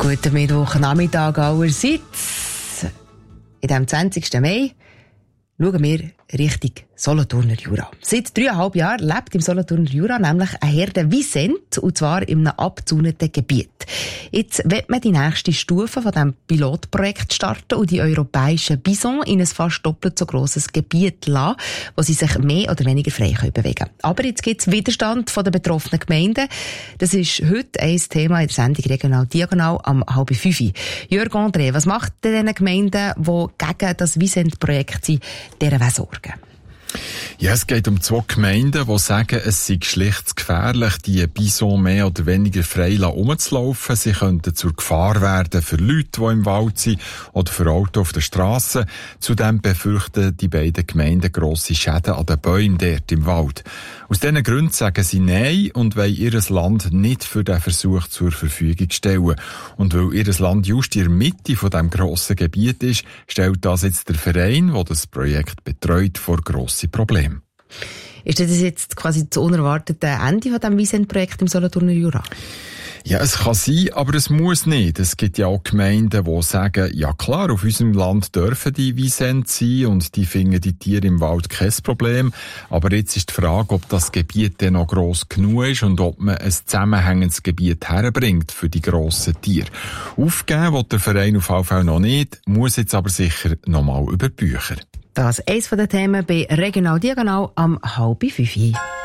Guten Mittwochnachmittag allerseits. In diesem 20. Mai schauen wir Richtung Solothurner Jura. Seit 3,5 Jahren lebt im Solothurner Jura nämlich ein Herde Wisent, und zwar in einem abgezäunten Gebiet. Jetzt wird man die nächste Stufe von diesem Pilotprojekt starten und die europäischen Bison in ein fast doppelt so grosses Gebiet lassen, wo sie sich mehr oder weniger frei bewegen können. Aber jetzt gibt es Widerstand von den betroffenen Gemeinden. Das ist heute ein Thema in der Sendung Regional Diagonal am 4:30. Jörg André, was macht denn den Gemeinden, die gegen das Wisent-Projekt sind, dieser Sorgen? Ja, es geht um 2 Gemeinden, die sagen, es sei schlicht gefährlich, die Bison mehr oder weniger frei rumzulaufen. Sie könnten zur Gefahr werden für Leute, die im Wald sind, oder für Autos auf der Strasse. Zudem befürchten die beiden Gemeinden grosse Schäden an den Bäumen dort im Wald. Aus diesen Gründen sagen sie Nein und wollen ihr Land nicht für den Versuch zur Verfügung stellen. Und weil ihr Land just in der Mitte von diesem grossen Gebiet ist, stellt das jetzt der Verein, der das Projekt betreut, vor grosse Probleme. Ist das jetzt quasi das unerwartete Ende von diesem Wisent-Projekt im Solothurner Jura? Ja, es kann sein, aber es muss nicht. Es gibt ja auch Gemeinden, die sagen, ja klar, auf unserem Land dürfen die Wisent sein und die finden die Tiere im Wald kein Problem. Aber jetzt ist die Frage, ob das Gebiet dann noch gross genug ist und ob man ein zusammenhängendes Gebiet herbringt für die grossen Tiere. Aufgeben will der Verein auf jeden Fall noch nicht, muss jetzt aber sicher noch mal über die Bücher. Das ist eines der Themen bei Regional Diagonal am 4:30.